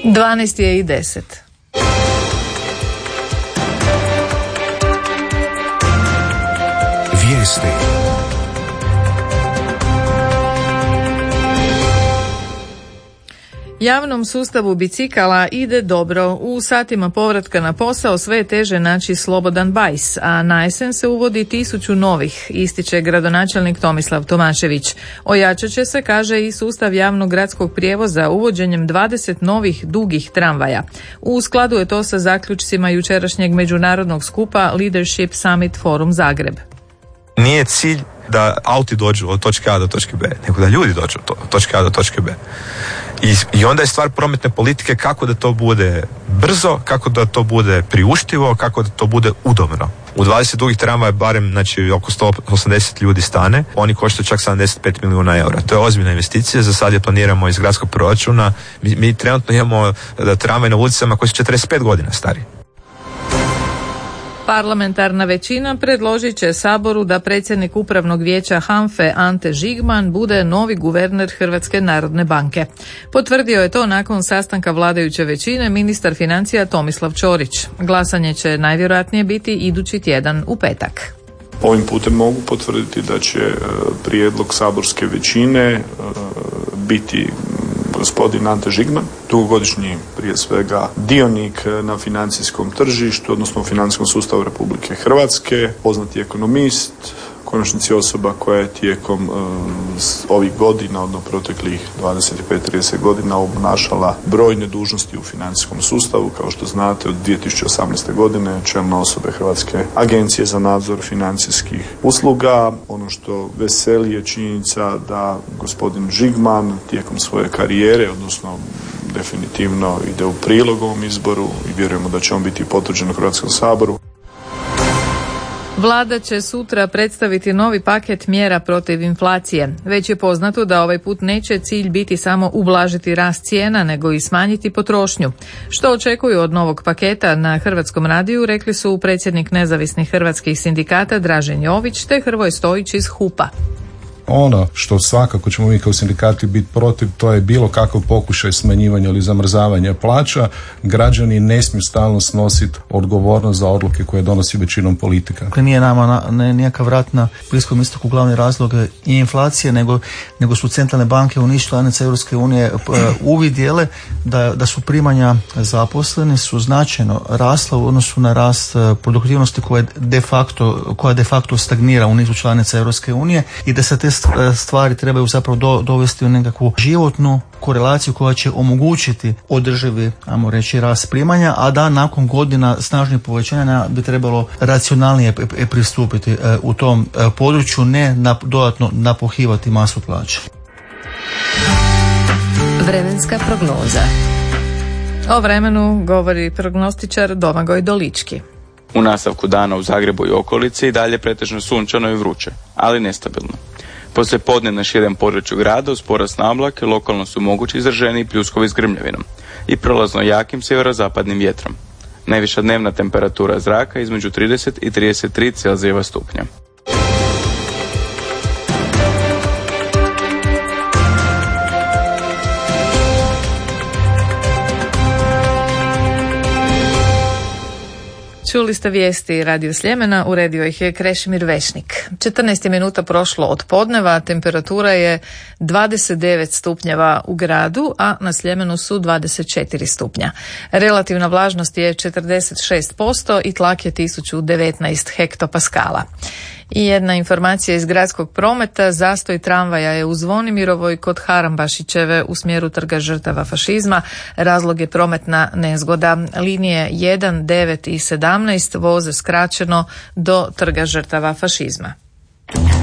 12:10. Vijesti. Javnom sustavu bicikala ide dobro. U satima povratka na posao sve je teže naći slobodan bajs, a na jesen se uvodi 1000 novih, ističe gradonačelnik Tomislav Tomašević. Ojačat će se, kaže, i sustav javnog gradskog prijevoza uvođenjem 20 novih dugih tramvaja. U skladu je to sa zaključcima jučerašnjeg međunarodnog skupa Leadership Summit Forum Zagreb. Nije cilj da auti dođu od točke A do točke B, nego da ljudi dođu od točke A do točke B. I onda je stvar prometne politike kako da to bude brzo, kako da to bude priuštivo, kako da to bude udobno. U 20 dugih tramvaja barem, znači, oko 180 ljudi stane, oni koštaju čak 75 milijuna eura. To je ozbiljna investicija, za sad je planiramo iz gradskog proračuna. Mi trenutno imamo tramvaj na ulicama koji su 45 godina stari. Parlamentarna većina predložit će Saboru da predsjednik Upravnog vijeća HANFA-e Ante Žigman bude novi guverner Hrvatske narodne banke. Potvrdio je to nakon sastanka vladajuće većine ministar financija Tomislav Ćorić. Glasanje će najvjerojatnije biti idući tjedan u petak. Ovim putem mogu potvrditi da će prijedlog saborske većine biti gospodin Ante Žigman, dugogodišnji prije svega dionik na financijskom tržištu, odnosno u financijskom sustavu Republike Hrvatske, poznati ekonomist, konačnici osoba koja je tijekom ovih godina, odnosno proteklih 25-30 godina obnašala brojne dužnosti u financijskom sustavu. Kao što znate, od 2018. godine čelna osoba Hrvatske agencije za nadzor financijskih usluga. Ono što veseli je činjenica da gospodin Žigman tijekom svoje karijere, odnosno definitivno ide u prilog ovom izboru i vjerujemo da će on biti potvrđen u Hrvatskom saboru. Vlada će sutra predstaviti novi paket mjera protiv inflacije. Već je poznato da ovaj put neće cilj biti samo ublažiti rast cijena, nego i smanjiti potrošnju. Što očekuju od novog paketa na Hrvatskom radiju, rekli su predsjednik nezavisnih hrvatskih sindikata Dražen Jović te Hrvoje Stojić iz HUP-a. Ono što svakako ćemo mi kao sindikati biti protiv, to je bilo kakav pokušaj smanjivanja ili zamrzavanja plaća. Građani ne smiju stalno snositi odgovornost za odluke koje donosi većinom politika. Dakle, nije nama nijakav rat na Bliskom istoku glavni razlog i inflacije, nego su centralne banke u niz članica Europske unije uvidjele da su primanja zaposleni su značajno rasla u odnosu na rast produktivnosti koja de facto stagnira u nizu članica Europske unije i da se te stvari trebaju zapravo dovesti u nekakvu životnu korelaciju koja će omogućiti održivi, ajmo reći, rast primanja, a da nakon godina snažnih povećanja bi trebalo racionalnije pristupiti u tom području, ne dodatno napuhivati masu plaća. Vremenska prognoza. O vremenu govori prognostičar Domagoj Dolički. U nastavku dana u Zagrebu i okolici i dalje pretežno sunčano i vruće, ali nestabilno. Poslije podne na širem području grada uz porast nablake lokalno su mogući izraženiji pljuskovi s grmljavinom i prolazno jakim sjeverozapadnim vjetrom. Najviša dnevna temperatura zraka između 30 i 33 Celzijeva stupnja. Čuli ste vijesti Radio Sljemena, uredio ih je Krešimir Vešnik. 14 minuta prošlo od podneva, temperatura je 29 stupnjeva u gradu, a na Sljemenu su 24 stupnja. Relativna vlažnost je 46% i tlak je 1019 hektopaskala. I jedna informacija iz gradskog prometa, zastoj tramvaja je u Zvonimirovoj kod Harambašićeve u smjeru Trga žrtava fašizma. Razlog je prometna nezgoda. Linije 1, 9 i 17 voze skraćeno do Trga žrtava fašizma.